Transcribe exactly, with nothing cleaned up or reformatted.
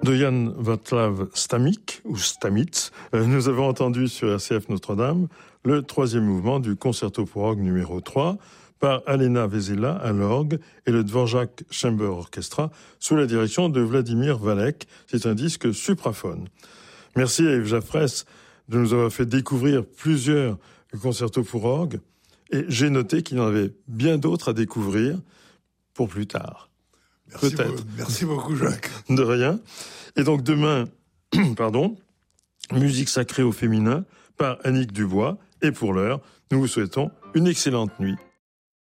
De Jan Václav Stamic, ou Stamitz, euh, nous avons entendu sur R C F Notre-Dame le troisième mouvement du concerto pour orgue numéro trois par Alena Vezela à l'orgue et le Dvorak Chamber Orchestra sous la direction de Vladimir Valek. C'est un disque supraphone. Merci à Yves Jaffresse de nous avoir fait découvrir plusieurs concertos pour orgue et j'ai noté qu'il y en avait bien d'autres à découvrir pour plus tard. Merci Peut-être. Beaucoup, merci beaucoup, Jacques. De rien. Et donc demain, pardon, musique sacrée au féminin par Annick Dubois. Et pour l'heure, nous vous souhaitons une excellente nuit.